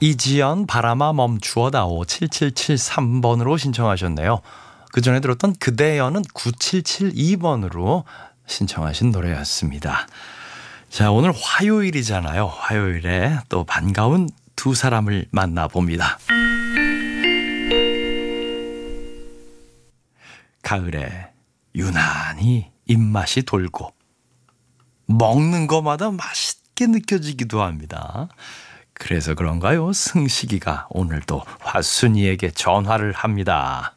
이지연 바람아 멈추어다오 7773번으로 신청하셨네요. 그 전에 들었던 그대여는 9772번으로 신청하신 노래였습니다. 자, 오늘 화요일이잖아요. 화요일에 또 반가운 두 사람을 만나봅니다. 가을에 유난히 입맛이 돌고 먹는 것마다 맛있게 느껴지기도 합니다. 그래서 그런가요? 승식이가 오늘도 화순이에게 전화를 합니다.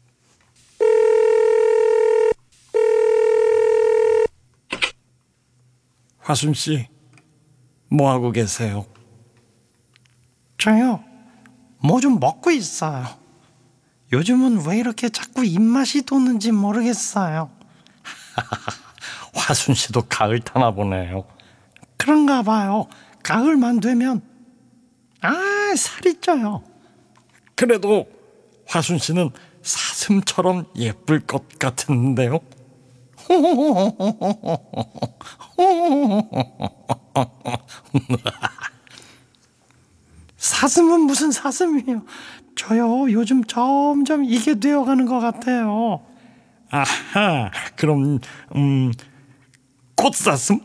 화순 씨, 뭐 하고 계세요? 저요, 뭐 좀 먹고 있어요. 요즘은 왜 이렇게 자꾸 입맛이 돋는지 모르겠어요. 화순 씨도 가을 타나 보네요. 그런가 봐요. 가을만 되면 살이 쪄요. 그래도 화순 씨는 사슴처럼 예쁠 것 같은데요. 사슴은 무슨 사슴이에요. 저요, 요즘 점점 이게 되어가는 것 같아요. 아하, 그럼 꽃사슴?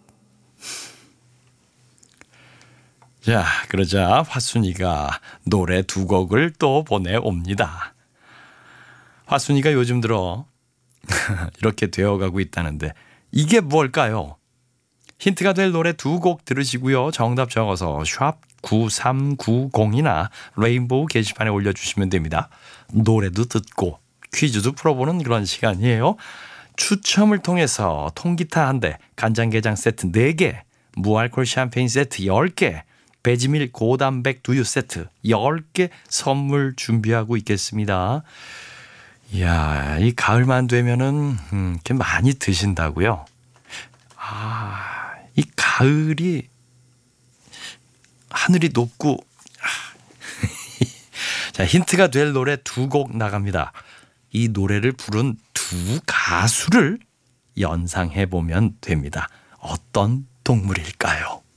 자, 그러자 화순이가 노래 두 곡을 또 보내옵니다. 화순이가 요즘 들어 이렇게 되어가고 있다는데 이게 뭘까요? 힌트가 될 노래 두 곡 들으시고요. 정답 적어서 샵 9390이나 레인보우 게시판에 올려주시면 됩니다. 노래도 듣고 퀴즈도 풀어보는 그런 시간이에요. 추첨을 통해서 통기타 1대, 간장게장 세트 4개, 무알콜 샴페인 세트 10개, 배지밀 고단백 두유 세트 10개 선물 준비하고 있겠습니다. 이야, 이 가을만 되면은 이렇게 많이 드신다고요? 이 가을이 하늘이 높고 자, 힌트가 될 노래 두 곡 나갑니다. 이 노래를 부른 두 가수를 연상해 보면 됩니다. 어떤 동물일까요?